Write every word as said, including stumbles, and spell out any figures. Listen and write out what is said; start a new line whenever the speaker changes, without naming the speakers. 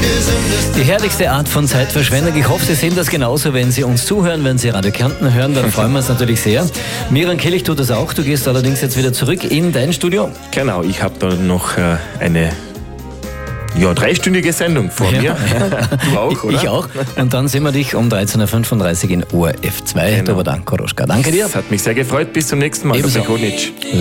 Die herrlichste Art von Zeitverschwendung. Ich hoffe, Sie sehen das genauso, wenn Sie uns zuhören, wenn Sie Radio Kärnten hören, dann freuen wir uns natürlich sehr. Miriam Kellich tut das auch. Du gehst allerdings jetzt wieder zurück in dein Studio.
Genau, ich habe da noch äh, eine ja, dreistündige Sendung vor
Ja.
mir. Du auch, oder?
Ich auch. Und dann sehen wir dich um dreizehn Uhr fünfunddreißig in O R F zwei.
Genau.
Dobar dan, Koroschka. Danke dir.
Das hat mich sehr gefreut. Bis zum nächsten Mal.
Ebenso.
Dobar Kodnic.